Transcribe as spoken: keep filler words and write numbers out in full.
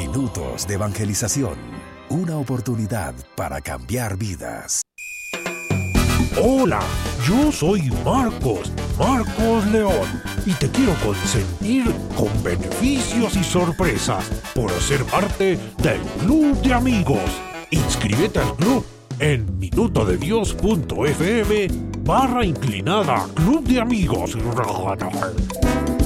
Minutos de evangelización. Una oportunidad para cambiar vidas. Hola, yo soy Marcos, Marcos León, y te quiero consentir con beneficios y sorpresas por ser parte del Club de Amigos. Inscríbete al club en minutodedios.fm barra inclinada Club de Amigos.